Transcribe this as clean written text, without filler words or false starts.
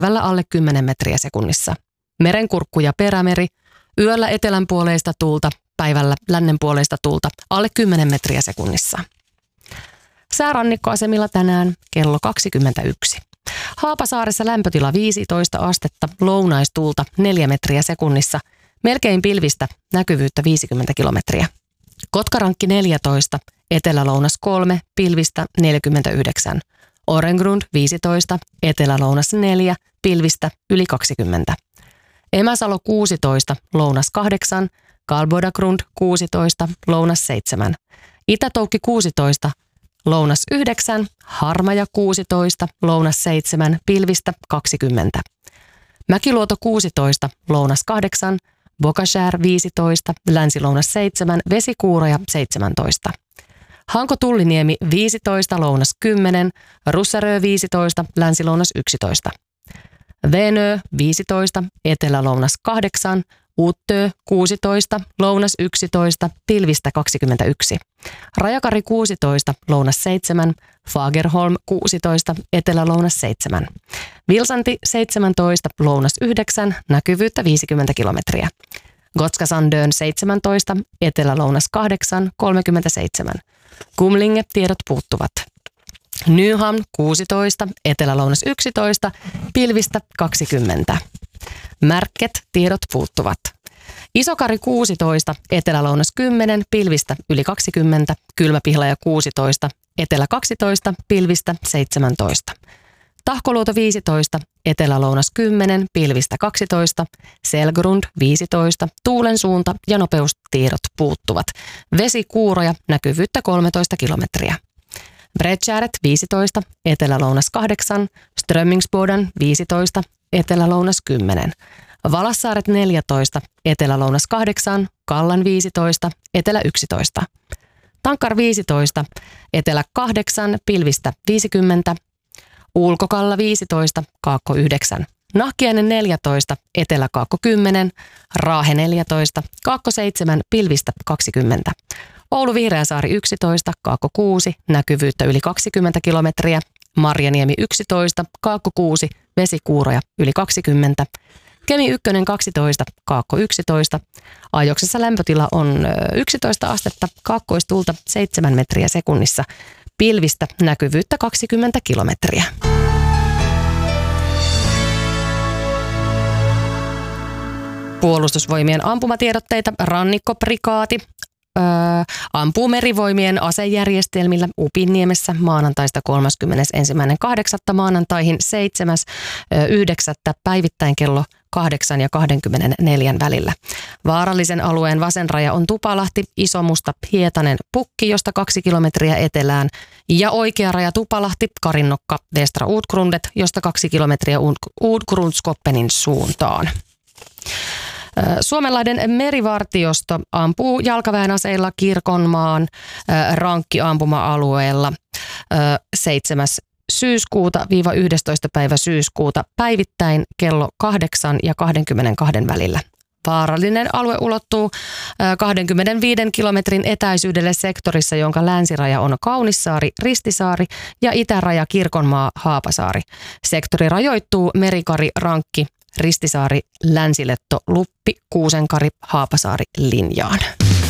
päivällä alle 10 metriä sekunnissa. Merenkurkku ja perämeri, yöllä etelänpuoleista tuulta, päivällä lännenpuoleista tuulta, alle 10 metriä sekunnissa. Säärannikkoasemilla tänään kello 21. Haapasaaressa lämpötila 15 astetta, lounaistuulta 4 metriä sekunnissa, melkein pilvistä, näkyvyyttä 50 kilometriä. Kotkarankki 14, etelä-lounas 3, pilvistä 49. Orengrund 15, etelä-lounas 4, pilvistä yli 20. Emäsalo 16, lounas 8, Kalbodagrund 16, lounas 7. Itätoukki 16, lounas 9, Harmaja 16, lounas 7, pilvistä 20. Mäkiluoto 16, lounas 8, Bokashär 15, länsi-lounas 7, Vesikuuroja 17. Hanko-Tulliniemi 15, lounas 10, Russarö 15, länsi-lounas 11. Venö 15, etelä-lounas 8, Uttö 16, lounas 11, pilvistä 21. Rajakari 16, lounas 7, Fagerholm 16, etelä-lounas 7. Vilsanti 17, lounas 9, näkyvyyttä 50 kilometriä. Gotskasandön 17, etelä-lounas 8, 37. Kumlinge tiedot puuttuvat. Nyhamn 16, etelä-lounas 11, pilvistä 20. Märket tiedot puuttuvat. Isokari 16, etelä-lounas 10, pilvistä yli 20, Kylmäpihlaja 16, etelä 12, pilvistä 17. Tahkoluoto 15, etelä-lounas 10, pilvistä 12, Selgrund 15, tuulen suunta ja nopeustiedot puuttuvat. Vesikuuroja, näkyvyyttä 13 kilometriä. Bredkäret 15, etelä-lounas 8, Strömmingsboden 15, etelä-lounas 10. Valassaaret 14, etelä-lounas 8, Kallan 15, etelä 11. Tankkar 15, etelä 8, pilvistä 50. Ulkokalla 15, kaakko 9. Nahkiainen 14, etelä kaakko 10, Raahe 14, kaakko 7, pilvistä 20. Oulu Vihreäsaari 11, kaakko 6, näkyvyyttä yli 20 kilometriä. Marjaniemi 11, kaakko 6, vesikuuroja yli 20. Kemi 1 12, kaakko 11. Ajoksessa lämpötila on 11 astetta, kaakkoistuulta 7 metriä sekunnissa. Pilvistä näkyvyyttä 20 kilometriä. Puolustusvoimien ampumatiedotteita. Rannikkoprikaati ampuu merivoimien asejärjestelmillä Upinniemessä maanantaista 31.8. maanantaihin 7.9. päivittäin kello 8 ja 24 välillä. Vaarallisen alueen vasen raja on Tupalahti, Isomusta, Hietanen, Pukki, josta 2 kilometriä etelään, ja oikea raja Tupalahti, Karinnokka, Västra Utgrundet, josta 2 kilometriä Utgrundskoppenin suuntaan. Suomenlahden merivartiosto ampuu jalkaväen aseilla Kirkonmaan rankkiampuma-alueella 7. syyskuuta - 11. päivä syyskuuta päivittäin kello 8 ja 22 välillä. Vaarallinen alue ulottuu 25 kilometrin etäisyydelle sektorissa, jonka länsiraja on Kaunissaari, Ristisaari ja itäraja Kirkonmaa, Haapasaari. Sektori rajoittuu Merikari, Rankki, Ristisaari, Länsiletto, Luppi, Kuusenkari, Haapasaari linjaan.